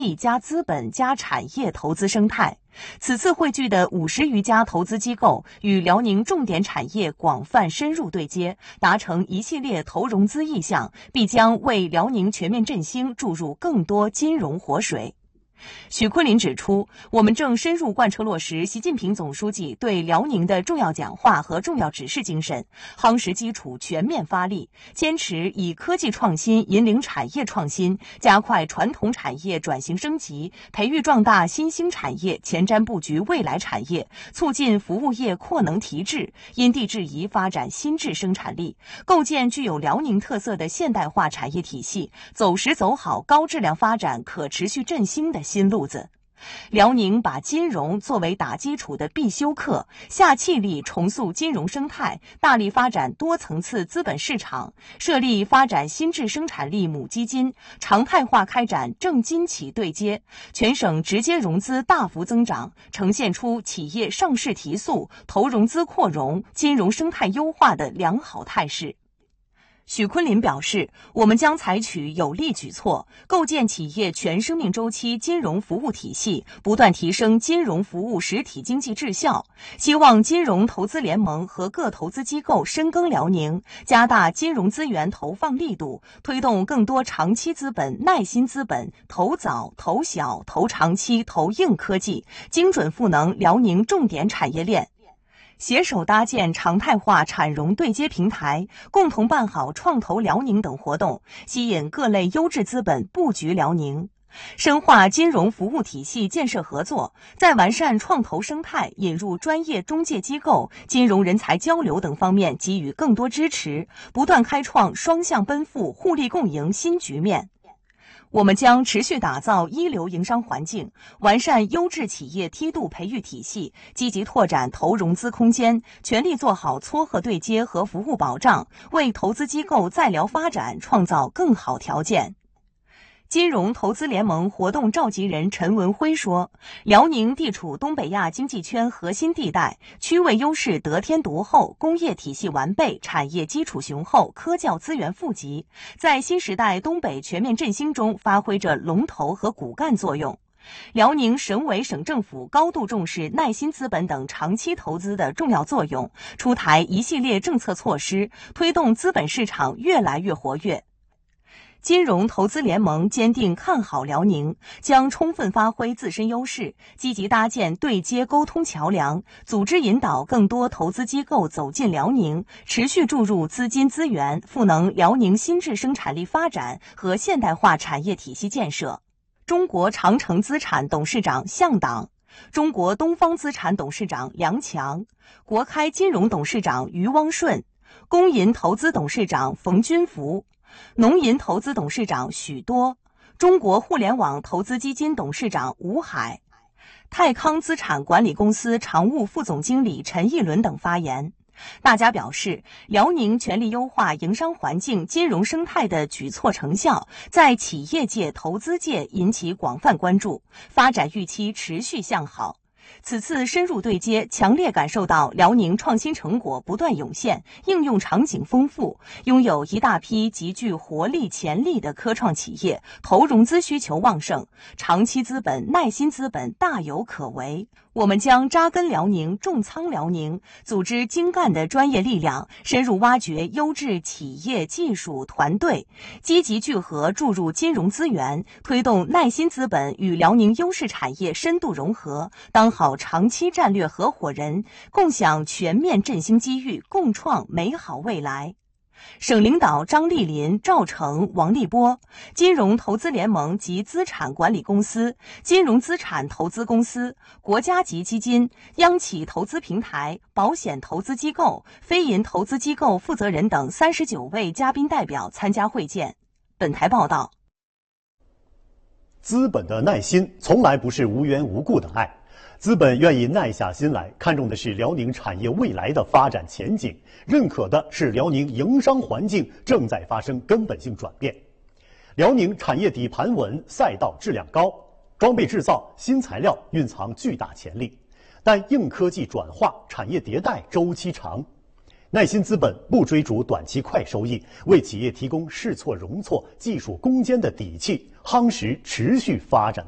加资本加产业投资生态。此次汇聚的50余家投资机构与辽宁重点产业广泛深入对接，达成一系列投融资意向，必将为辽宁全面振兴注入更多金融活水。许昆林指出，我们正深入贯彻落实习近平总书记对辽宁的重要讲话和重要指示精神，夯实基础全面发力，坚持以科技创新引领产业创新，加快传统产业转型升级，培育壮大新兴产业，前瞻布局未来产业，促进服务业扩能提质，因地制宜发展新质生产力，构建具有辽宁特色的现代化产业体系，走实走好高质量发展、可持续振兴的新路子。辽宁把金融作为打基础的必修课，下气力重塑金融生态，大力发展多层次资本市场，设立发展新质生产力母基金，常态化开展政金企对接，全省直接融资大幅增长，呈现出企业上市提速、投融资扩容、金融生态优化的良好态势。许昆林表示，我们将采取有力举措，构建企业全生命周期金融服务体系，不断提升金融服务实体经济质效。希望金融投资联盟和各投资机构深耕辽宁，加大金融资源投放力度，推动更多长期资本、耐心资本投早、投小、投长期、投硬科技，精准赋能辽宁重点产业链。携手搭建常态化产融对接平台，共同办好创投辽宁等活动，吸引各类优质资本布局辽宁。深化金融服务体系建设合作，在完善创投生态、引入专业中介机构、金融人才交流等方面给予更多支持，不断开创双向奔赴、互利共赢新局面。我们将持续打造一流营商环境，完善优质企业梯度培育体系，积极拓展投融资空间，全力做好撮合对接和服务保障，为投资机构在辽发展创造更好条件。金融投资联盟活动召集人陈文辉说，辽宁地处东北亚经济圈核心地带，区位优势得天独厚，工业体系完备，产业基础雄厚，科教资源富集，在新时代东北全面振兴中发挥着龙头和骨干作用。辽宁省委省政府高度重视耐心资本等长期投资的重要作用，出台一系列政策措施，推动资本市场越来越活跃。金融投资联盟坚定看好辽宁，将充分发挥自身优势，积极搭建对接沟通桥梁，组织引导更多投资机构走进辽宁，持续注入资金资源，赋能辽宁新质生产力发展和现代化产业体系建设。中国长城资产董事长向党，中国东方资产董事长梁强，国开金融董事长于汪顺，工银投资董事长冯军福，农银投资董事长许多，中国互联网投资基金董事长吴海，泰康资产管理公司常务副总经理陈义伦等发言。大家表示，辽宁全力优化营商环境、金融生态的举措成效，在企业界、投资界引起广泛关注，发展预期持续向好。此次深入对接，强烈感受到辽宁创新成果不断涌现，应用场景丰富，拥有一大批极具活力潜力的科创企业，投融资需求旺盛，长期资本、耐心资本大有可为。我们将扎根辽宁、重仓辽宁，组织精干的专业力量，深入挖掘优质企业、技术团队，积极聚合注入金融资源，推动耐心资本与辽宁优势产业深度融合，当好长期战略合伙人，共享全面振兴机遇，共创美好未来。省领导张丽林、赵成、王立波，金融投资联盟及资产管理公司、金融资产投资公司、国家级基金、央企投资平台、保险投资机构、非银投资机构负责人等39位嘉宾代表参加会见。本台报道。 资本的耐心从来不是无缘无故的爱。资本愿意耐下心来，看重的是辽宁产业未来的发展前景，认可的是辽宁营商环境正在发生根本性转变。辽宁产业底盘稳，赛道质量高，装备制造、新材料蕴藏巨大潜力，但硬科技转化、产业迭代周期长。耐心资本不追逐短期快收益，为企业提供试错容错、技术攻坚的底气，夯实持续发展。